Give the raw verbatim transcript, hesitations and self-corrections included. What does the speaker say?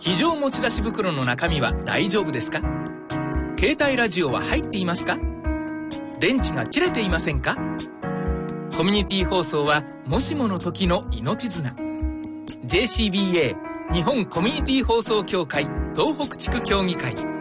非常持ち出し袋の中身は大丈夫ですか？携帯ラジオは入っていますか？電池が切れていませんか？コミュニティ放送はもしもの時の命綱。 ジェーシービーエー 日本コミュニティ放送協会東北地区協議会